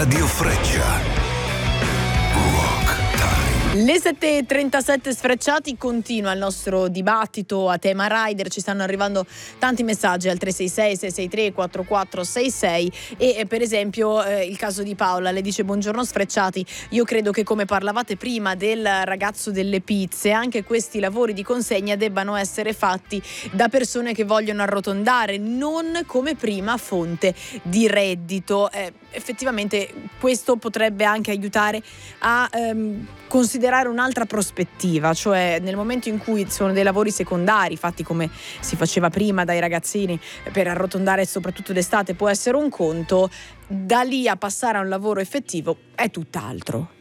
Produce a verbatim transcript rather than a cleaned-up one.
Radio Freccia. Le sette e trentasette sfrecciati, continua il nostro dibattito a tema rider. Ci stanno arrivando tanti messaggi al tre sei sei sei sei tre quattro quattro sei sei e eh, per esempio eh, il caso di Paola, le dice: buongiorno sfrecciati, io credo che, come parlavate prima del ragazzo delle pizze, anche questi lavori di consegna debbano essere fatti da persone che vogliono arrotondare, non come prima fonte di reddito. Eh, effettivamente questo potrebbe anche aiutare a ehm, considerare un'altra prospettiva, cioè nel momento in cui sono dei lavori secondari fatti come si faceva prima dai ragazzini per arrotondare soprattutto d'estate può essere un conto, da lì a passare a un lavoro effettivo è tutt'altro.